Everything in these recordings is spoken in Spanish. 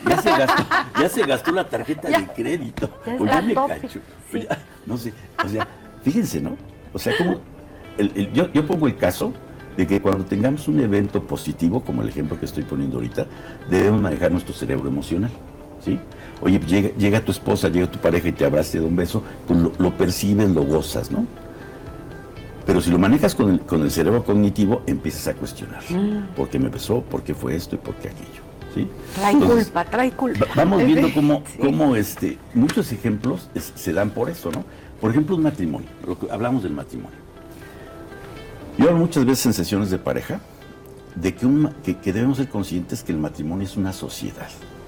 ya se gastó la tarjeta de crédito. Ya Ya me está cacho. sí. Pues ya, no sé, o sea, fíjense, ¿no? O sea, como yo pongo el caso de que cuando tengamos un evento positivo, como el ejemplo que estoy poniendo ahorita, debemos manejar nuestro cerebro emocional, ¿sí? Oye, llega tu esposa, llega tu pareja y te abraza y te da un beso, pues lo percibes, lo gozas, ¿no? Pero si lo manejas con el cerebro cognitivo, empiezas a cuestionar. ¿Por qué me besó? ¿Por qué fue esto? ¿Y por qué aquello? ¿Sí? Trae culpa. Vamos viendo cómo Sí. muchos ejemplos se dan por eso, ¿no? Por ejemplo, un matrimonio, hablamos del matrimonio. Yo hablo muchas veces en sesiones de pareja de que debemos ser conscientes que el matrimonio es una sociedad.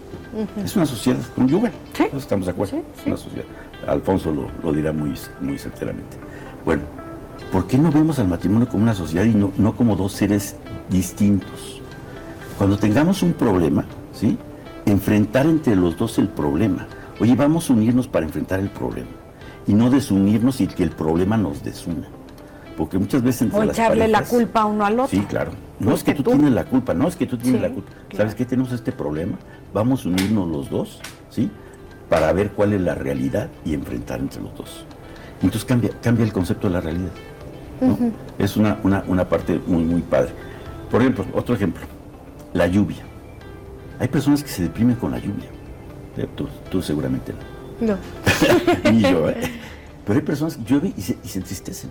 Es una sociedad conyugal. Sí. ¿Estamos de acuerdo? Sí. Es una sociedad. Alfonso lo dirá muy certeramente. Bueno, ¿por qué no vemos al matrimonio como una sociedad y no como dos seres distintos? Cuando tengamos un problema, ¿sí? Enfrentar entre los dos el problema. Oye, vamos a unirnos para enfrentar el problema y no desunirnos y que el problema nos desuna. Porque muchas veces entre O las echarle parejas, la culpa uno al otro. Sí, claro. No es que tú tienes la culpa, no es que tú tienes la culpa. Claro. ¿Sabes qué? Tenemos este problema. Vamos a unirnos los dos, ¿sí? Para ver cuál es la realidad y enfrentar entre los dos. Entonces cambia el concepto de la realidad, ¿no? Es una parte muy, muy padre. Por ejemplo, otro ejemplo, la lluvia. Hay personas que se deprimen con la lluvia. Tú seguramente no. No. Ni yo, ¿eh? Pero hay personas que llueven y se entristecen.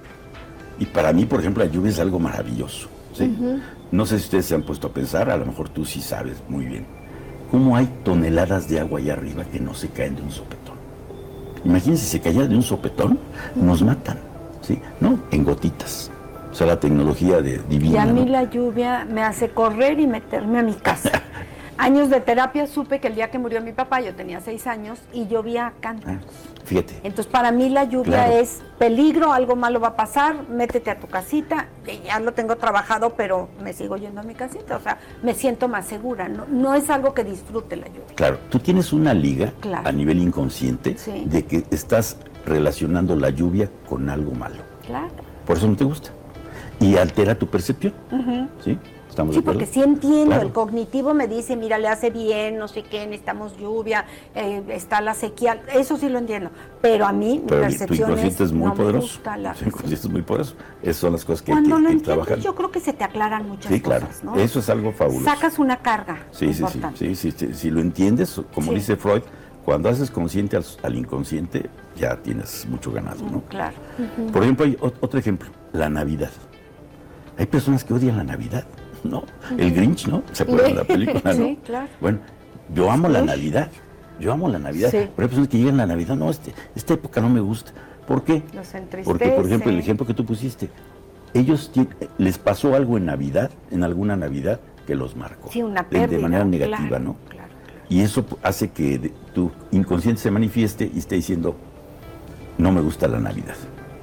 Y para mí, por ejemplo, la lluvia es algo maravilloso, ¿sí? No sé si ustedes se han puesto a pensar, a lo mejor tú sí sabes muy bien, cómo hay toneladas de agua allá arriba que no se caen de un sopetón. Imagínense, si se caía de un sopetón, nos matan, ¿sí? No, en gotitas. O sea, la tecnología divina. Y a mí ¿no? la lluvia me hace correr y meterme a mi casa. Años de terapia, supe que el día que murió mi papá, yo tenía 6 años, y llovía cántaros. Fíjate. Entonces, para mí la lluvia es peligro, algo malo va a pasar, métete a tu casita. Y ya lo tengo trabajado, pero me sigo yendo a mi casita. O sea, me siento más segura. No es algo que disfrute la lluvia. Claro, tú tienes una liga a nivel inconsciente de que estás relacionando la lluvia con algo malo. Claro. Por eso no te gusta. Y altera tu percepción, ¿sí? Sí, porque sí entiendo, el cognitivo me dice, mira, le hace bien, no sé qué, necesitamos lluvia, está la sequía, eso sí lo entiendo, pero a mí mi percepción es muy poderoso. Tu inconsciente es muy poderoso. Esas son las cosas que hay que trabajar. Cuando lo entiendes, yo creo que se te aclaran muchas cosas, claro. ¿no? Eso es algo fabuloso. Sacas una carga importante. Sí. Si lo entiendes, como dice Freud, cuando haces consciente al inconsciente, ya tienes mucho ganado, ¿no? Claro. Por ejemplo, hay otro ejemplo, la Navidad. Hay personas que odian la Navidad. ¿No? El Grinch, ¿no? ¿Se acuerdan de la película, no? Sí, claro. Bueno, yo amo la Navidad. Pero hay personas que llegan a la Navidad, no, esta época no me gusta. ¿Por qué? Los entristece. Porque, por ejemplo, el ejemplo que tú pusiste, ellos les pasó algo en Navidad, en alguna Navidad, que los marcó. Sí, una pérdida. De manera negativa, ¿no? Claro. Y eso hace que tu inconsciente se manifieste y esté diciendo, no me gusta la Navidad.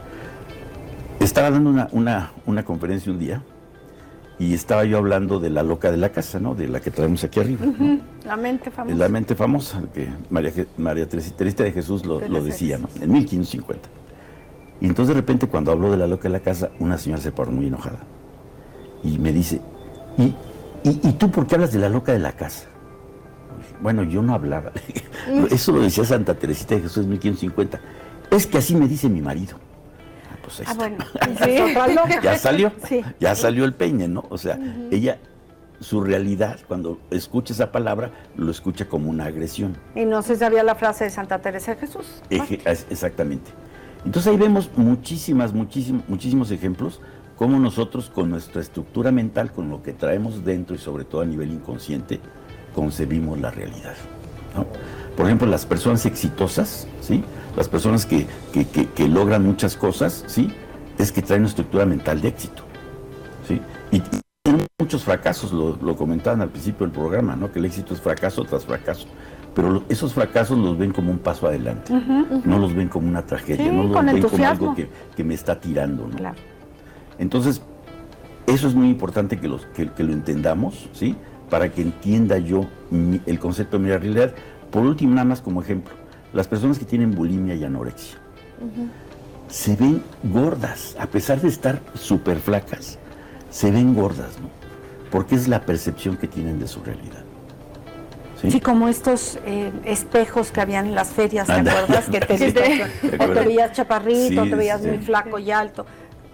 Estaba dando una conferencia un día, y estaba yo hablando de la loca de la casa, ¿no? De la que traemos aquí arriba, ¿no? La mente famosa. La mente famosa, que María Teresita de Jesús lo decía, ¿no? En 1550. Y entonces de repente cuando habló de la loca de la casa, una señora se paró muy enojada. Y me dice, ¿y tú por qué hablas de la loca de la casa? Bueno, yo no hablaba. Eso lo decía Santa Teresita de Jesús en 1550. Es que así me dice mi marido. Bueno, ya salió el peine, ¿no? O sea, ella, su realidad, cuando escucha esa palabra, lo escucha como una agresión. Y no se sabía la frase de Santa Teresa de Jesús. Exactamente. Entonces ahí vemos muchísimos ejemplos, cómo nosotros con nuestra estructura mental, con lo que traemos dentro y sobre todo a nivel inconsciente, concebimos la realidad, ¿no? Por ejemplo, las personas exitosas, ¿sí? Las personas que logran muchas cosas, ¿sí? Es que traen una estructura mental de éxito, ¿sí? Y tienen muchos fracasos, lo comentaban al principio del programa, ¿no? Que el éxito es fracaso tras fracaso. Pero esos fracasos los ven como un paso adelante, no los ven como una tragedia, no los ven como algo que me está tirando, ¿no? Claro. Entonces, eso es muy importante que lo entendamos, ¿sí? Para que entienda yo el concepto de mi realidad. Por último, nada más como ejemplo, las personas que tienen bulimia y anorexia se ven gordas, a pesar de estar súper flacas, se ven gordas, ¿no? Porque es la percepción que tienen de su realidad, Sí, como estos espejos que habían en las ferias, ¿te acuerdas? Que o te veías chaparrito, te veías muy flaco y alto.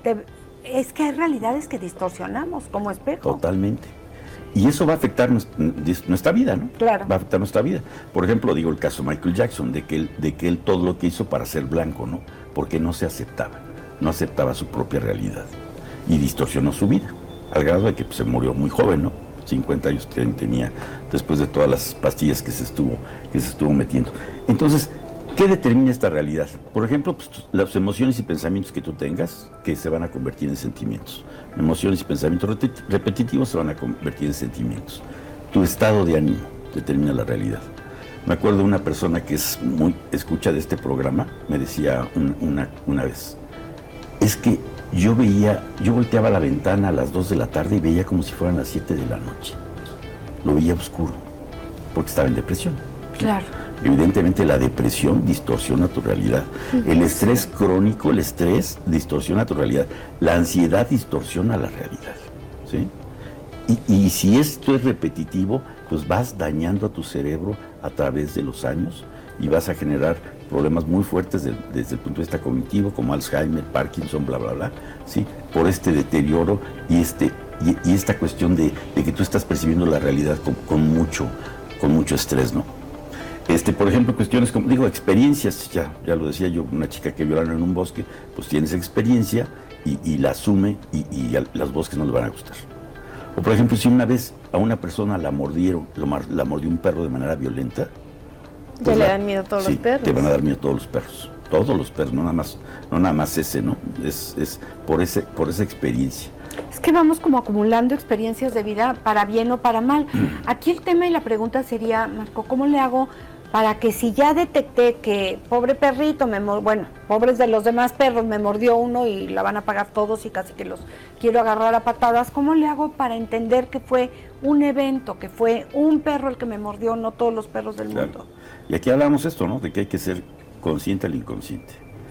Es que hay realidades que distorsionamos como espejo. Totalmente. Y eso va a afectar nuestra vida, ¿no? Claro. Va a afectar nuestra vida. Por ejemplo, digo el caso de Michael Jackson, de que él todo lo que hizo para ser blanco, ¿no? Porque no se aceptaba, no aceptaba su propia realidad. Y distorsionó su vida, al grado de que pues, se murió muy joven, ¿no? 50 años que tenía después de todas las pastillas que se estuvo metiendo. Entonces, ¿qué determina esta realidad? Por ejemplo, pues, las emociones y pensamientos que tú tengas, que se van a convertir en sentimientos. Emociones y pensamientos repetitivos se van a convertir en sentimientos. Tu estado de ánimo determina la realidad. Me acuerdo de una persona que es muy escucha de este programa, me decía una vez, es que yo volteaba a la ventana a las 2 de la tarde y veía como si fueran las 7 de la noche. Lo veía oscuro, porque estaba en depresión. Claro. Evidentemente la depresión distorsiona tu realidad. El estrés crónico, el estrés distorsiona tu realidad. La ansiedad distorsiona la realidad, ¿sí? Y si esto es repetitivo, pues vas dañando a tu cerebro a través de los años y vas a generar problemas muy fuertes desde el punto de vista cognitivo, como Alzheimer, Parkinson, bla, bla, bla, ¿sí? Por este deterioro y esta cuestión de que tú estás percibiendo la realidad con mucho estrés, ¿no? Por ejemplo, cuestiones como, experiencias, ya lo decía yo, una chica que violaron en un bosque, pues tiene esa experiencia y la asume y a los bosques no le van a gustar. O por ejemplo, si una vez a una persona la mordió un perro de manera violenta, pues ya le dan miedo a todos los perros. Te van a dar miedo a todos los perros, no nada más ese, ¿no? Es por esa experiencia. Es que vamos como acumulando experiencias de vida para bien o para mal. Aquí el tema y la pregunta sería, Marco, ¿cómo le hago para que si ya detecté que pobre perrito, pobres de los demás perros, me mordió uno y la van a pagar todos y casi que los quiero agarrar a patadas, ¿cómo le hago para entender que fue un evento, que fue un perro el que me mordió, no todos los perros del mundo? Y aquí hablamos esto, ¿no? De que hay que ser consciente al inconsciente.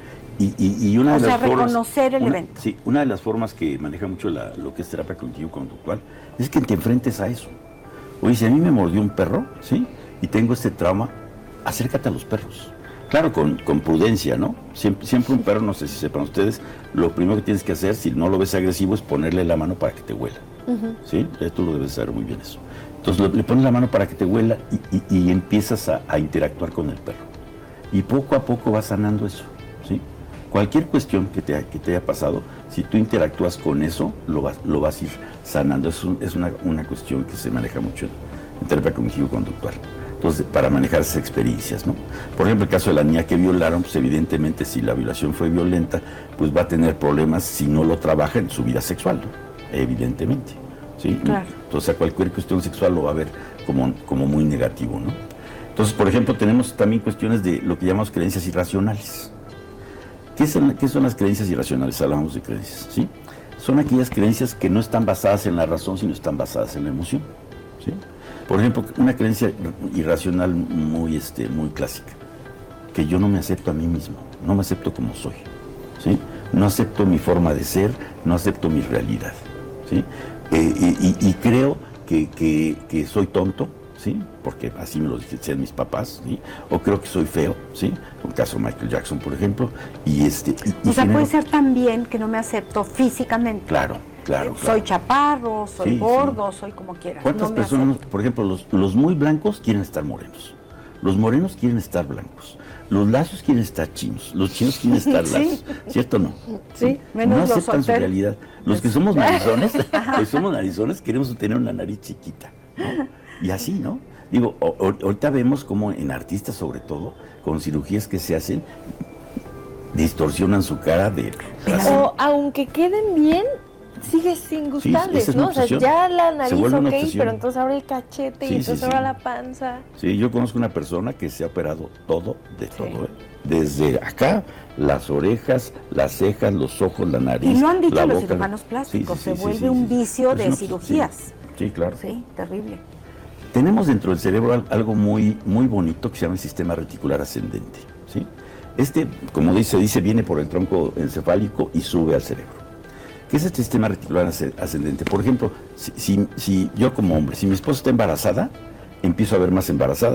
Y una de las reconocer el evento. Sí, una de las formas que maneja mucho lo que es terapia cognitivo-conductual es que te enfrentes a eso. Oye, si a mí me mordió un perro, ¿sí? Y tengo este trauma, acércate a los perros. Claro, con prudencia, ¿no? Siempre un perro, no sé si sepan ustedes, lo primero que tienes que hacer, si no lo ves agresivo, es ponerle la mano para que te huela. ¿Sí? Tú lo debes saber muy bien eso. Entonces le pones la mano para que te huela y empiezas a interactuar con el perro. Y poco a poco vas sanando eso, ¿sí? Cualquier cuestión que te haya pasado, si tú interactúas con eso, lo vas a ir sanando. Es una cuestión que se maneja mucho en terapia cognitivo-conductual. Entonces, para manejar esas experiencias, ¿no? Por ejemplo, el caso de la niña que violaron, pues evidentemente si la violación fue violenta, pues va a tener problemas si no lo trabaja en su vida sexual, ¿no? Evidentemente, ¿sí? Claro. Entonces, a cualquier cuestión sexual lo va a ver como muy negativo, ¿no? Entonces, por ejemplo, tenemos también cuestiones de lo que llamamos creencias irracionales. ¿Qué son las creencias irracionales? Hablamos de creencias, ¿sí? Son aquellas creencias que no están basadas en la razón, sino están basadas en la emoción, ¿sí? Por ejemplo, una creencia irracional muy clásica, que yo no me acepto a mí mismo, no me acepto como soy, ¿sí? No acepto mi forma de ser, no acepto mi realidad, ¿sí? Y creo que soy tonto, ¿sí? Porque así me lo decían mis papás, ¿sí? O creo que soy feo, ¿sí? Un caso de Michael Jackson, por ejemplo. O sea, puede ser también que no me acepto físicamente. Claro. Soy chaparro, soy gordo, soy como quieras. ¿Cuántas personas, por ejemplo, los muy blancos quieren estar morenos? Los morenos quieren estar blancos. Los lacios quieren estar chinos. Los chinos quieren estar lacios. ¿Cierto o no? Sí, menos no los aceptan su solteros. realidad. Los que somos narizones, queremos tener una nariz chiquita, ¿no? Y así, ¿no? Digo, ahorita vemos como en artistas, sobre todo, con cirugías que se hacen, distorsionan su cara o aunque queden bien, sigue sin gustarles, ¿no? O sea, ya la nariz ok, pero entonces ahora el cachete y entonces ahora la panza. Sí, yo conozco una persona que se ha operado todo, ¿eh? Desde acá, las orejas, las cejas, los ojos, la nariz. Y lo han dicho los los cirujanos plásticos, se vuelve un vicio de cirugías. Sí, claro. Sí, terrible. Tenemos dentro del cerebro algo muy, muy bonito que se llama el sistema reticular ascendente, ¿sí? Como dice, viene por el tronco encefálico y sube al cerebro. ¿Qué es este sistema reticular ascendente? Por ejemplo, si yo como hombre, si mi esposa está embarazada, empiezo a ver más embarazadas.